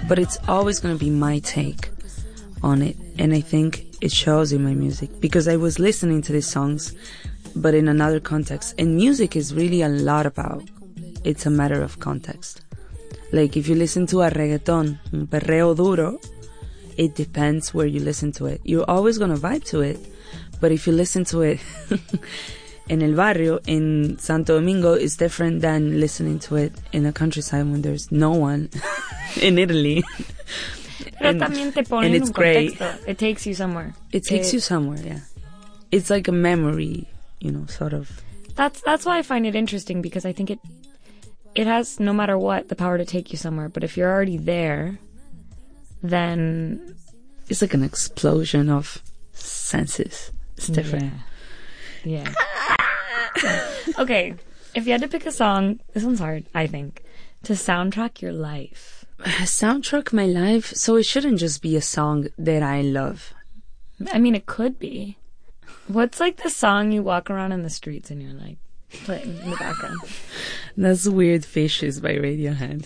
but it's always going to be my take on it. And I think it shows in my music, because I was listening to these songs, but in another context. And music is really a lot about, it's a matter of context. Like if you listen to a reggaeton, un perreo duro, it depends where you listen to it. You're always going to vibe to it, but if you listen to it in el barrio, in Santo Domingo, it's different than listening to it in the countryside when there's no one in Italy. Pero también te pone en un contexto. It takes you somewhere. It takes you somewhere, yeah. It's like a memory, you know, sort of. That's why I find it interesting, because I think it has, no matter what, the power to take you somewhere. But if you're already there, then it's like an explosion of senses. It's different. Yeah. Okay, if you had to pick a song, this one's hard, I think, to soundtrack your life. Soundtrack my life? So it shouldn't just be a song that I love. I mean, it could be. What's like the song you walk around in the streets and you're like, playing in the background? That's Weird Fishes by Radiohead.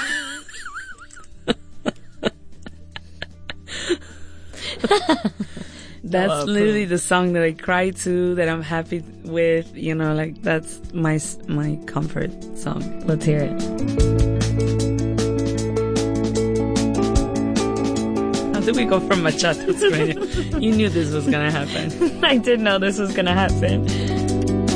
That's literally the song that I cry to, that I'm happy with, you know, like that's my comfort song. Let's hear it. How did we go from bachata to radio? You knew this was gonna happen. I did know this was gonna happen.